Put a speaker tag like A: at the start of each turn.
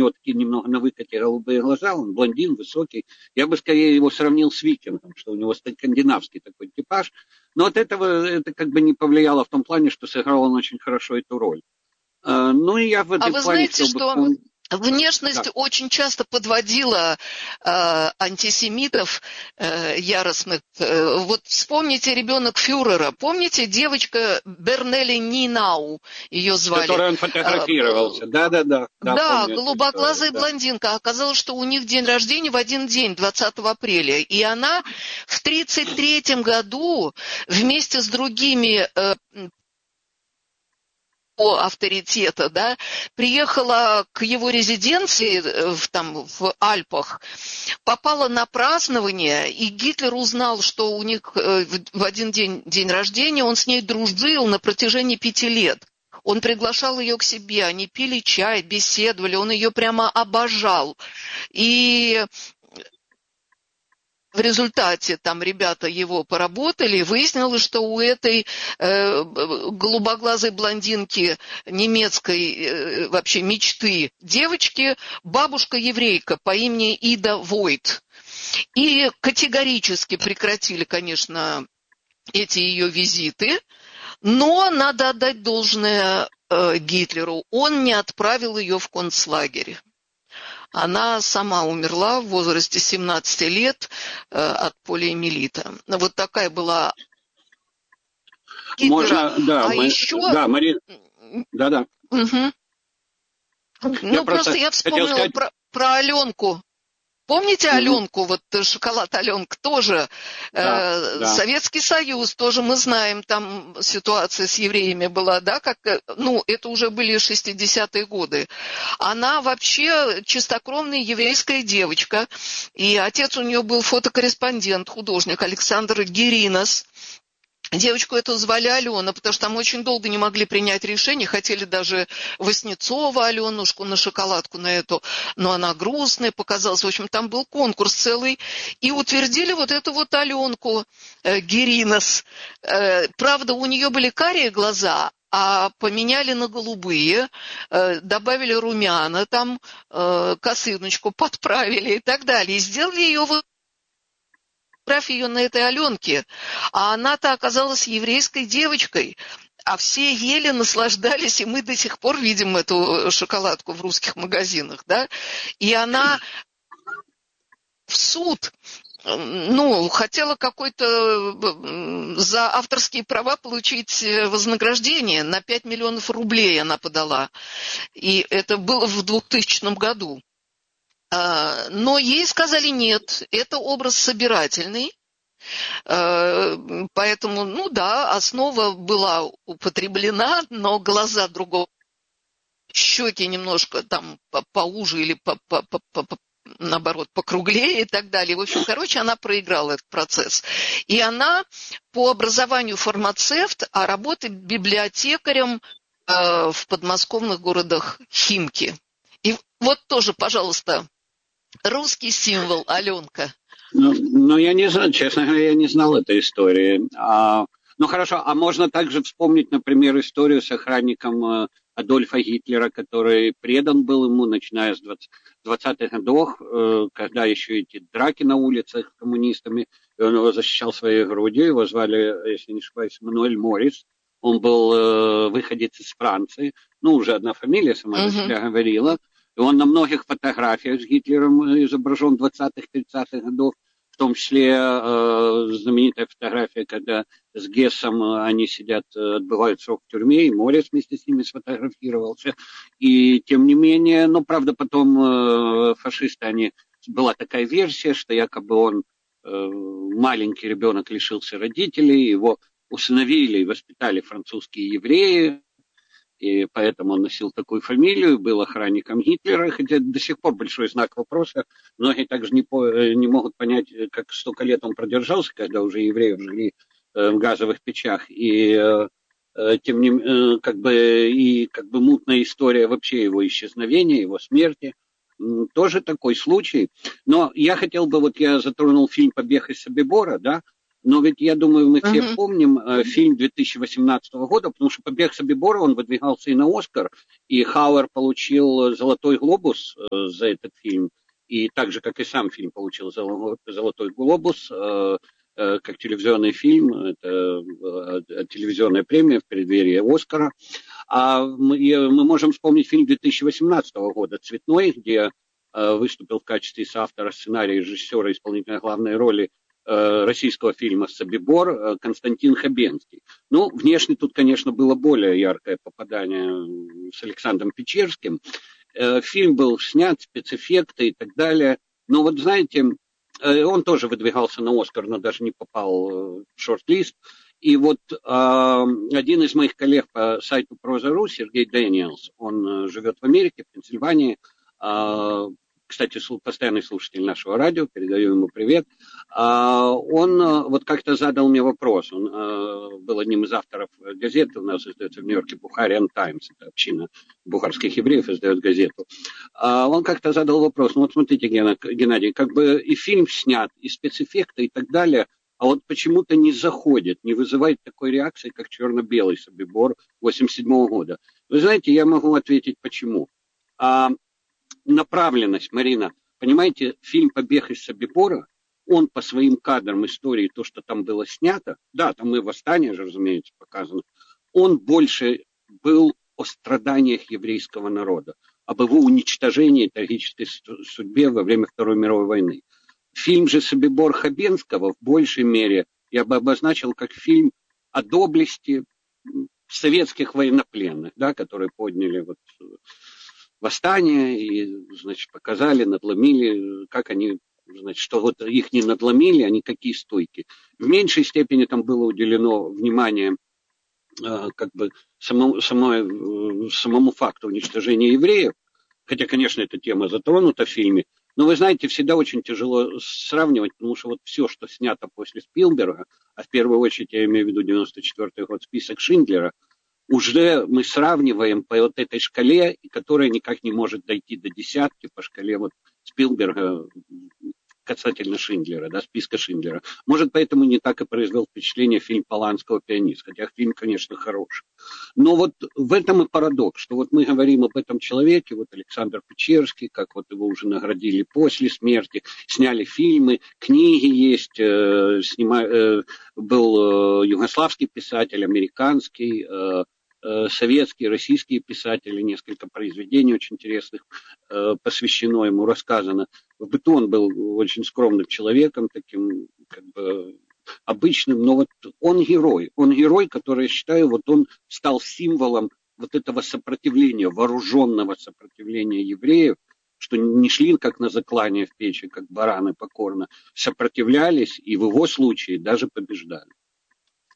A: него такие немного на выкате голубые глаза, он блондин, высокий. Я бы скорее его сравнил с Викингом, что у него скандинавский такой типаж. Но от этого это как бы не повлияло в том плане, что сыграл он очень хорошо эту роль. Ну и я в этом
B: вы
A: плане
B: знаете, что внешность очень часто подводила антисемитов яростных. Вот вспомните «Ребенок фюрера». Помните, девочка Бернели Нинау, ее звали?
A: Которой он фотографировался. Да,
B: Да, голубоглазая блондинка. Оказалось, что у них день рождения в один день, 20 апреля. И она в 1933 году вместе с другими авторитета, да, приехала к его резиденции в Альпах, попала на празднование, и Гитлер узнал, что у них в один день рождения, он с ней дружил на протяжении 5 лет. Он приглашал ее к себе, они пили чай, беседовали, он ее прямо обожал. И в результате там ребята его поработали, выяснилось, что у этой голубоглазой блондинки немецкой вообще мечты девочки бабушка-еврейка по имени Ида Войт. И категорически прекратили, конечно, эти ее визиты, но надо отдать должное Гитлеру, он не отправил ее в концлагерь. Она сама умерла в возрасте 17 лет от полиомиелита. Вот такая была Гитлера.
A: Можно, да,
B: еще...
A: Да, Мария... Да.
B: Угу. Ну, просто я вспомнила про Аленку. Помните Аленку, вот шоколад Аленка тоже,
A: да.
B: Советский Союз, тоже мы знаем, там ситуация с евреями была, да, это уже были 60-е годы. Она вообще чистокровная еврейская девочка, и отец у нее был фотокорреспондент, художник Александр Геринас. Девочку эту звали Алена, потому что там очень долго не могли принять решение, хотели даже Васнецова Аленушку на шоколадку на эту, но она грустная показалась. В общем, там был конкурс целый, и утвердили вот эту вот Аленку Геринас. Правда, у нее были карие глаза, а поменяли на голубые, добавили румяна, там косыночку подправили и так далее. И сделали ее ее на этой Аленке, а она-то оказалась еврейской девочкой, а все ели, наслаждались, и мы до сих пор видим эту шоколадку в русских магазинах, да, и она в суд, хотела какой-то за авторские права получить вознаграждение, на 5 миллионов рублей она подала, и это было в 2000 году. Но ей сказали нет, это образ собирательный, поэтому, основа была употреблена, но глаза другого, щеки немножко там поуже или наоборот покруглее и так далее. В общем, она проиграла этот процесс. И она по образованию фармацевт, а работает библиотекарем в подмосковных городах Химки. И вот тоже, пожалуйста, русский символ Аленка.
A: Я не знаю, честно говоря, я не знал этой истории. Хорошо, а можно также вспомнить, например, историю с охранником Адольфа Гитлера, который предан был ему, начиная с 20-х годов, когда еще эти драки на улицах с коммунистами, и он его защищал своей грудью, его звали, если не ошибаюсь, Мануэль Моррис. Он был выходец из Франции, уже одна фамилия сама за себя говорила. И он на многих фотографиях с Гитлером изображен 20-30-х годов, в том числе знаменитая фотография, когда с Гессом они сидят, отбывают срок в тюрьме, и Моррис вместе с ними сфотографировался. И тем не менее, правда, потом фашисты, была такая версия, что якобы он, маленький ребенок, лишился родителей, его усыновили и воспитали французские евреи, и поэтому он носил такую фамилию, был охранником Гитлера, хотя до сих пор большой знак вопроса. Многие также не могут понять, как столько лет он продержался, когда уже евреи жили в газовых печах. И тем не менее, мутная история вообще его исчезновения, его смерти. Тоже такой случай. Но я хотел бы, я затронул фильм «Побег из Собибора», да, Но ведь, я думаю, мы все помним фильм 2018 года, потому что «Побег Собибора», он выдвигался и на «Оскар», и Хауэр получил «Золотой глобус» за этот фильм, и так же, как и сам фильм, получил «Золотой глобус», как телевизионный фильм, это телевизионная премия в преддверии «Оскара». А мы можем вспомнить фильм 2018 года «Цветной», где выступил в качестве соавтора сценария, режиссера, исполнителя главной роли российского фильма «Собибор» Константин Хабенский. Ну, внешне тут, конечно, было более яркое попадание с Александром Печерским. Фильм был снят, спецэффекты и так далее. Но вот, знаете, он тоже выдвигался на «Оскар», но даже не попал в шорт-лист. И вот один из моих коллег по сайту Проза.ру, Сергей Дэниелс, он живет в Америке, в Пенсильвании, кстати, постоянный слушатель нашего радио, передаю ему привет. Он вот как-то задал мне вопрос. Он был одним из авторов газеты, у нас издается в Нью-Йорке Бухариан Таймс, это община бухарских евреев издает газету. Он как-то задал вопрос, ну вот смотрите, Геннадий, как бы и фильм снят, и спецэффекты и так далее, а вот почему-то не заходит, не вызывает такой реакции, как «Черно-белый Собибор» 1987 года. Вы знаете, я могу ответить, почему. Направленность, Марина, понимаете, фильм «Побег из Собибора», он по своим кадрам истории, то, что там было снято, да, там и восстание же, разумеется, показано, он больше был о страданиях еврейского народа, об его уничтожении, трагической судьбе во время Второй мировой войны. Фильм же «Собибор» Хабенского в большей мере я бы обозначил как фильм о доблести советских военнопленных, да, которые подняли вот восстание и, значит, показали, надломили, как они, значит, что вот их не надломили, они какие стойки. В меньшей степени там было уделено внимание как бы самому факту уничтожения евреев, хотя, конечно, эта тема затронута в фильме, но вы знаете, всегда очень тяжело сравнивать, потому что вот все, что снято после Спилберга, а в первую очередь я имею в виду 94-й год, список Шиндлера, уже мы сравниваем по вот этой шкале, которая никак не может дойти до десятки по шкале вот Спилберга касательно Шиндлера, да, списка Шиндлера. Может, поэтому не так и произвел впечатление фильм Поланского «Пианист», хотя фильм, конечно, хороший. Но вот в этом и парадокс, что вот мы говорим об этом человеке, вот Александр Печерский, как вот его уже наградили после смерти, сняли фильмы, книги есть, был югославский писатель, американский, советские, российские писатели, несколько произведений очень интересных посвящено ему, рассказано. В быту он был очень скромным человеком, таким как бы обычным, но вот он герой, который, я считаю, вот он стал символом вот этого сопротивления, вооруженного сопротивления евреев, что не шли как на заклание в печи, как бараны покорно, сопротивлялись и в его случае даже побеждали.